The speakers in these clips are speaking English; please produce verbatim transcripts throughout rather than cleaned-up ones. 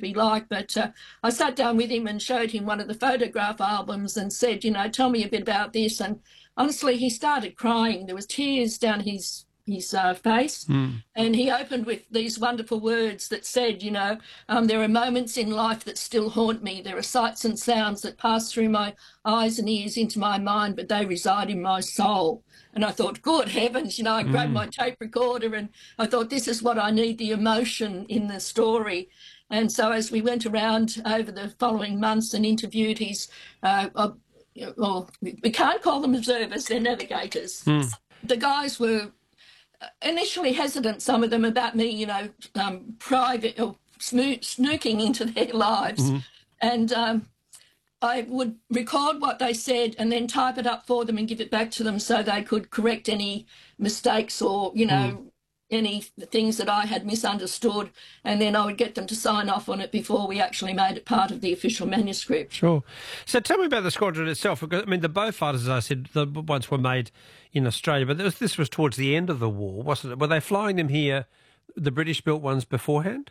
be like. But uh, I sat down with him and showed him one of the photograph albums and said, you know, tell me a bit about this. And honestly, he started crying. There was tears down his his uh, face. Mm. And he opened with these wonderful words that said, you know, um, there are moments in life that still haunt me. There are sights and sounds that pass through my eyes and ears into my mind, but they reside in my soul. And I thought, good heavens, you know, I grabbed Mm. my tape recorder and I thought, this is what I need, the emotion in the story. And so as we went around over the following months and interviewed his, uh, uh, well, we can't call them observers, they're navigators. Mm. The guys were initially hesitant, some of them, about me, you know, um, private or snoo- snooking into their lives. Mm-hmm. And um, I would record what they said and then type it up for them and give it back to them so they could correct any mistakes or, you know, mm. any things that I had misunderstood. And then I would get them to sign off on it before we actually made it part of the official manuscript. Sure. So tell me about the squadron itself. Because, I mean, the Beaufighters, as I said, the ones were made in Australia, but this, this was towards the end of the war, wasn't it? Were they flying them here, the British-built ones, beforehand?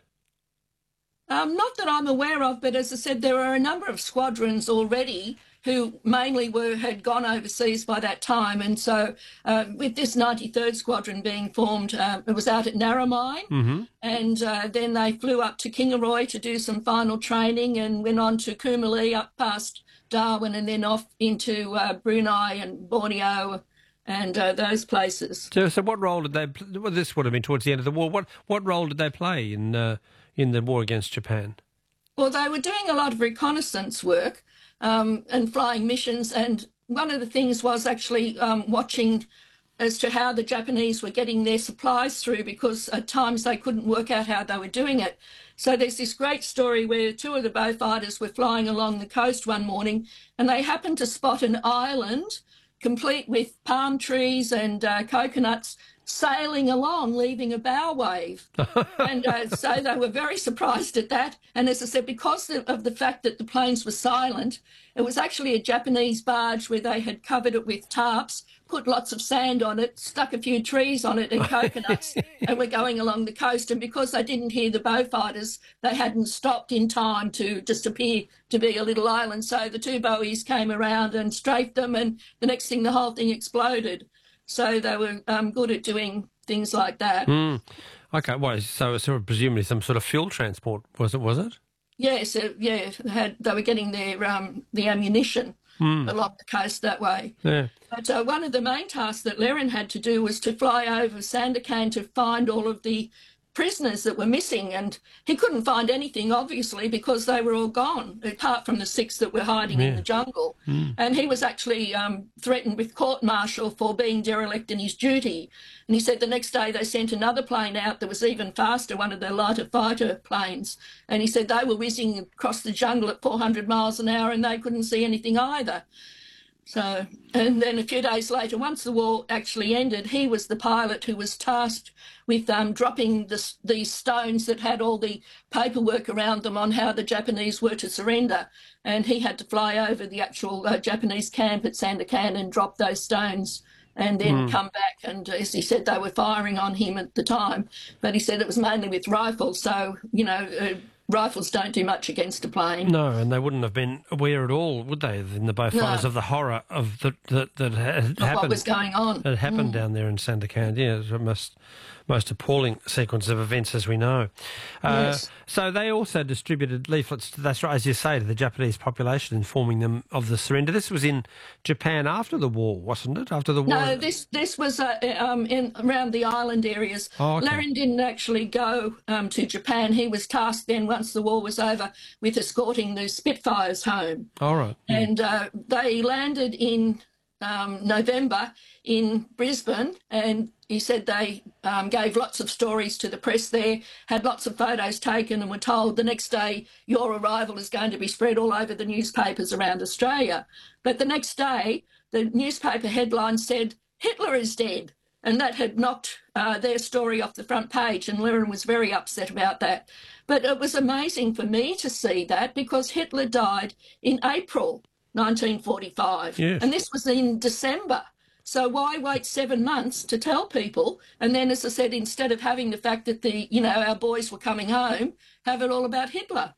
Um, not that I'm aware of, but as I said, there are a number of squadrons already who mainly were had gone overseas by that time. And so uh, with this ninety-third Squadron being formed, uh, it was out at Narromine. Mm-hmm. And uh, then they flew up to Kingaroy to do some final training and went on to Kumali up past Darwin and then off into uh, Brunei and Borneo and uh, those places. So, so what role did they play? Well, this would have been towards the end of the war. What what role did they play in uh, in the war against Japan? Well, they were doing a lot of reconnaissance work um, and flying missions. And one of the things was actually um, watching as to how the Japanese were getting their supplies through, because at times they couldn't work out how they were doing it. So there's this great story where two of the Beaufighters were flying along the coast one morning and they happened to spot an island complete with palm trees and uh, coconuts sailing along, leaving a bow wave. and uh, so they were very surprised at that. And as I said, because of the fact that the planes were silent, it was actually a Japanese barge where they had covered it with tarps, put lots of sand on it, stuck a few trees on it and coconuts, and were going along the coast. And because they didn't hear the Beaufighters, they hadn't stopped in time to just appear to be a little island. So the two Bowies came around and strafed them, and the next thing, the whole thing exploded. So they were um, good at doing things like that. Mm. Okay, well, so it's sort of presumably some sort of fuel transport, was it? Was it? Yes, uh, yeah. They, had, they were getting their um, the ammunition mm. along the coast that way. Yeah. But uh, one of the main tasks that Lerin had to do was to fly over Sandakan to find all of the prisoners that were missing, and he couldn't find anything, obviously, because they were all gone, apart from the six that were hiding yeah. in the jungle. Mm. And he was actually um, threatened with court-martial for being derelict in his duty. And he said the next day they sent another plane out that was even faster, one of their lighter fighter planes, and he said they were whizzing across the jungle at four hundred miles an hour and they couldn't see anything either. So, and then a few days later, once the war actually ended, he was the pilot who was tasked with um, dropping the, these stones that had all the paperwork around them on how the Japanese were to surrender. And he had to fly over the actual uh, Japanese camp at Sandakan and drop those stones and then mm. come back. And as he said, they were firing on him at the time. But he said it was mainly with rifles. So, you know, uh, rifles don't do much against a plane. No, and they wouldn't have been aware at all, would they, in the Beaufighters, no. of the horror of the, that that had of happened. What was going on? That happened mm. down there in Sandakan. Yeah, it was a most, most appalling sequence of events, as we know. Uh, yes. So they also distributed leaflets, that's right, as you say, to the Japanese population, informing them of the surrender. This was in Japan after the war, wasn't it? After the war? No, this this was uh, um, in around the island areas. Oh, okay. Lerin didn't actually go um, to Japan. He was tasked then, once the war was over, with escorting the Spitfires home. All right. Mm. And uh, they landed in um, November in Brisbane, and he said they um, gave lots of stories to the press there, had lots of photos taken, and were told the next day your arrival is going to be spread all over the newspapers around Australia. But the next day, the newspaper headline said, Hitler is dead. And that had knocked uh, their story off the front page, and Lerin was very upset about that. But it was amazing for me to see that, because Hitler died in April nineteen forty-five. Yes. And this was in December. So why wait seven months to tell people? And then, as I said, instead of having the fact that the, you know, our boys were coming home, have it all about Hitler.